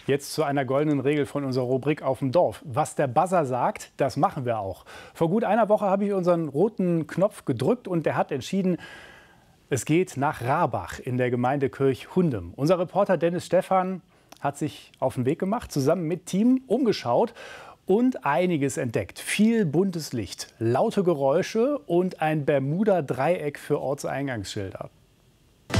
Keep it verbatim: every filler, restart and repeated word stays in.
Jetzt zu einer goldenen Regel von unserer Rubrik Auf dem Dorf. Was der Buzzer sagt, das machen wir auch. Vor gut einer Woche habe ich unseren roten Knopf gedrückt und der hat entschieden, es geht nach Rarbach in der Gemeinde Kirchhundem. Unser Reporter Dennis Stephan hat sich auf den Weg gemacht, zusammen mit Team umgeschaut und einiges entdeckt. Viel buntes Licht, laute Geräusche und ein Bermuda-Dreieck für Ortseingangsschilder.